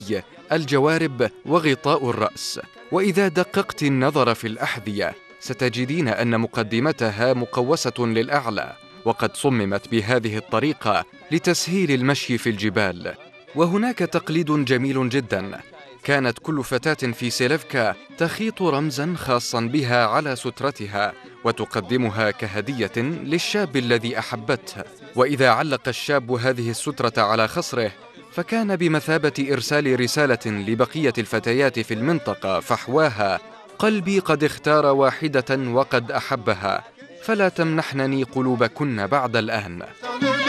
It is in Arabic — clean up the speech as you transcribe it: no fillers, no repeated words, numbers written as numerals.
الجوارب وغطاء الرأس. وإذا دققت النظر في الأحذية ستجدين أن مقدمتها مقوسة للأعلى، وقد صممت بهذه الطريقة لتسهيل المشي في الجبال. وهناك تقليد جميل جدا، كانت كل فتاة في سيليفكا تخيط رمزا خاصا بها على سترتها وتقدمها كهدية للشاب الذي أحبته. وإذا علق الشاب هذه السترة على خصره فكان بمثابة إرسال رسالة لبقية الفتيات في المنطقة فحواها: قلبي قد اختار واحدة وقد أحبها، فلا تمنحنني قلوبكن بعد الآن.